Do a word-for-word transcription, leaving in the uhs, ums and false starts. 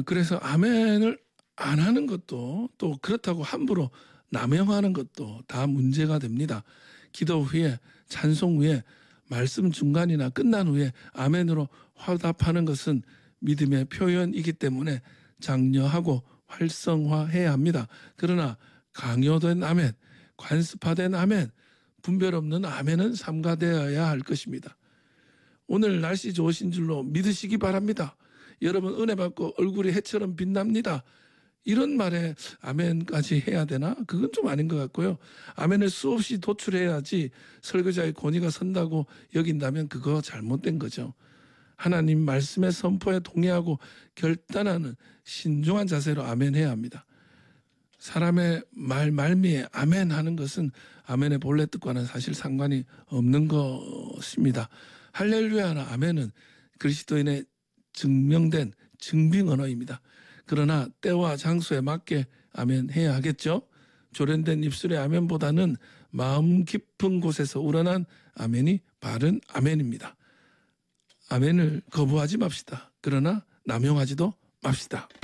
그래서 아멘을 안 하는 것도 또 그렇다고 함부로 남용하는 것도 다 문제가 됩니다. 기도 후에 찬송 후에 말씀 중간이나 끝난 후에 아멘으로 화답하는 것은 믿음의 표현이기 때문에 장려하고 활성화해야 합니다. 그러나 강요된 아멘, 관습화된 아멘, 분별 없는 아멘은 삼가되어야 할 것입니다. 오늘 날씨 좋으신 줄로 믿으시기 바랍니다. 여러분 은혜 받고 얼굴이 해처럼 빛납니다. 이런 말에 아멘까지 해야 되나? 그건 좀 아닌 것 같고요. 아멘을 수없이 도출해야지 설교자의 권위가 선다고 여긴다면 그거 잘못된 거죠. 하나님 말씀의 선포에 동의하고 결단하는 신중한 자세로 아멘해야 합니다. 사람의 말 말미에 아멘하는 것은 아멘의 본래 뜻과는 사실 상관이 없는 것입니다. 할렐루야나 아멘은 그리스도인의 증명된 증빙 언어입니다. 그러나 때와 장소에 맞게 아멘해야 하겠죠. 조련된 입술의 아멘보다는 마음 깊은 곳에서 우러난 아멘이 바른 아멘입니다. 아멘을 거부하지 맙시다. 그러나 남용하지도 맙시다.